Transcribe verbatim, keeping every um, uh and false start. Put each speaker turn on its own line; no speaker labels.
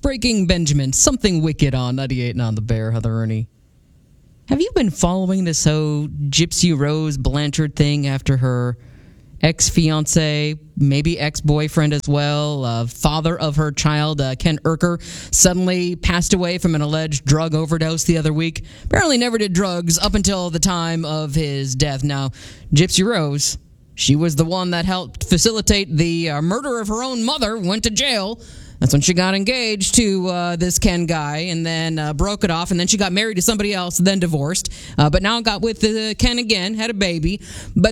Breaking Benjamin, Something Wicked on ninety-eight and on the Bear, Heather Ernie. Have you been following this whole Gypsy Rose Blanchard thing after her ex-fiance, maybe ex-boyfriend as well, uh, father of her child, uh, Ken Urker, suddenly passed away from an alleged drug overdose the other week? Apparently never did drugs up until the time of his death. Now, Gypsy Rose, she was the one that helped facilitate the uh, murder of her own mother, went to jail. That's when she got engaged to uh, this Ken guy and then uh, broke it off. And then she got married to somebody else, then divorced. Uh, but now got with uh, Ken again, had a baby. But